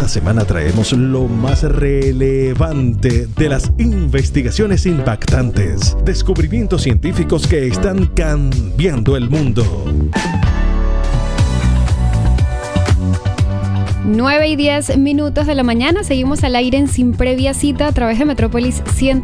Cada semana traemos lo más relevante de las investigaciones impactantes, descubrimientos científicos que están cambiando el mundo. 9:10 de la mañana, seguimos al aire en Sin Previa Cita a través de Metrópolis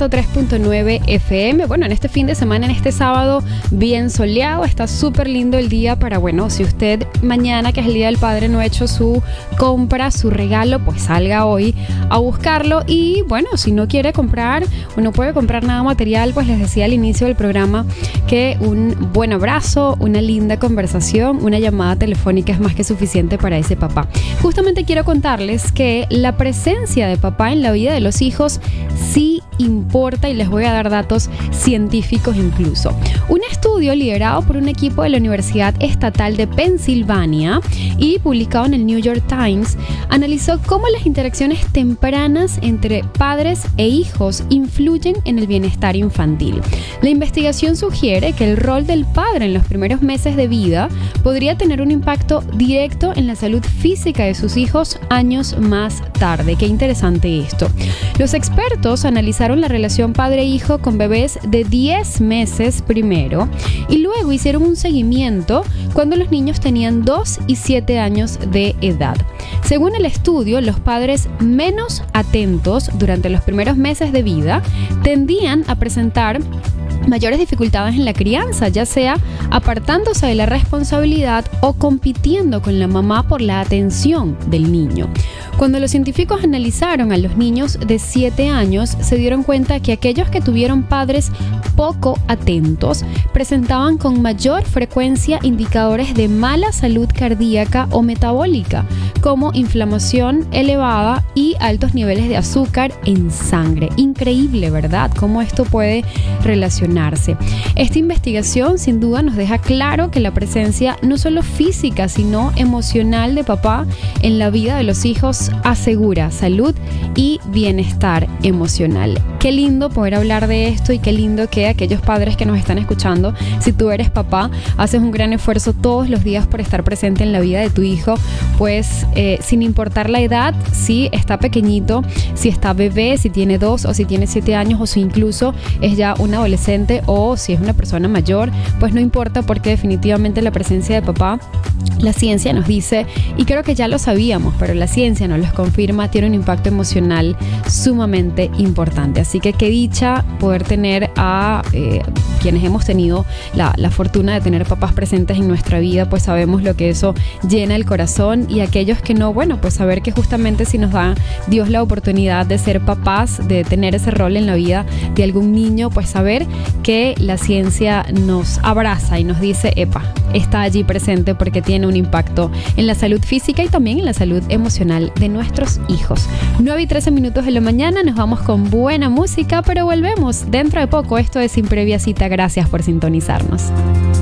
103.9 FM. Bueno, en este fin de semana, en este sábado bien soleado, está súper lindo el día para, bueno, si usted mañana, que es el Día del Padre, no ha hecho su compra, su regalo, pues salga hoy a buscarlo. Y bueno, si no quiere comprar o no puede comprar nada material, pues les decía al inicio del programa que un buen abrazo, una linda conversación, una llamada telefónica es más que suficiente para ese papá. Justamente quiero contarles que la presencia de papá en la vida de los hijos sí importa, y les voy a dar datos científicos incluso. Un estudio liderado por un equipo de la Universidad Estatal de Pensilvania y publicado en el New York Times analizó cómo las interacciones tempranas entre padres e hijos influyen en el bienestar infantil. La investigación sugiere que el rol del padre en los primeros meses de vida podría tener un impacto directo en la salud física de sus hijos años más tarde. Qué interesante esto. Los expertos analizaron la relación padre-hijo con bebés de 10 meses primero y luego hicieron un seguimiento cuando los niños tenían 2 y 7 años de edad. Según el estudio, los padres menos atentos durante los primeros meses de vida tendían a presentar mayores dificultades en la crianza, ya sea apartándose de la responsabilidad o compitiendo con la mamá por la atención del niño. Cuando los científicos analizaron a los niños de 7 años, se dieron cuenta que aquellos que tuvieron padres poco atentos presentaban con mayor frecuencia indicadores de mala salud cardíaca o metabólica, como inflamación elevada y altos niveles de azúcar en sangre. Increíble, ¿verdad? Cómo esto puede relacionarse. Esta investigación sin duda nos deja claro que la presencia no solo física, sino emocional de papá en la vida de los hijos asegura salud y bienestar emocional. Qué lindo poder hablar de esto y qué lindo que aquellos padres que nos están escuchando, si tú eres papá, haces un gran esfuerzo todos los días por estar presente en la vida de tu hijo, pues sin importar la edad, si está pequeñito, si está bebé, si tiene 2 o si tiene 7 años o si incluso es ya un adolescente o si es una persona mayor, pues no importa, porque definitivamente la presencia de papá, la ciencia nos dice, y creo que ya lo sabíamos, pero la ciencia nos lo confirma, tiene un impacto emocional sumamente importante. Así que qué dicha poder tener a quienes hemos tenido la fortuna de tener papás presentes en nuestra vida, pues sabemos lo que eso llena el corazón, y aquellos que no, bueno, pues saber que justamente si nos da Dios la oportunidad de ser papás, de tener ese rol en la vida de algún niño, pues saber que la ciencia nos abraza y nos dice, epa, está allí presente porque tiene un impacto en la salud física y también en la salud emocional de nuestros hijos. 9:13 de la mañana, nos vamos con buena música, pero volvemos dentro de poco. Esto es Sin Previa Cita. Gracias por sintonizarnos.